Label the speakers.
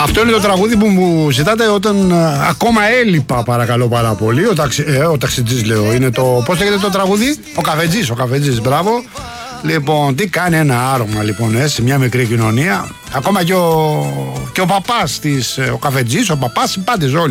Speaker 1: Αυτό είναι το τραγούδι που μου ζητάτε όταν ακόμα έλειπα, παρακαλώ πάρα πολύ. Ο ταξιτζής λέω. Είναι το. Πώς λέγεται το τραγούδι? Ο καφετζής, μπράβο. Λοιπόν, τι κάνει ένα άρωμα λοιπόν σε μια μικρή κοινωνία. Ακόμα και ο παπάς της, ο καφετζής, ο παπάς, οι πάντες όλοι.